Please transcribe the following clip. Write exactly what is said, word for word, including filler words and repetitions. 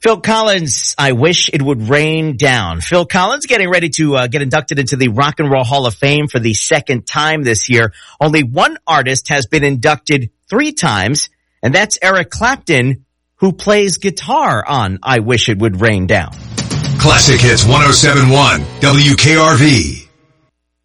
Phil Collins, I Wish It Would Rain Down. Phil Collins getting ready to uh, get inducted into the Rock and Roll Hall of Fame for the second time this year. Only one artist has been inducted three times, and that's Eric Clapton, who plays guitar on I Wish It Would Rain Down. Classic Hits one oh seven point one W K R V.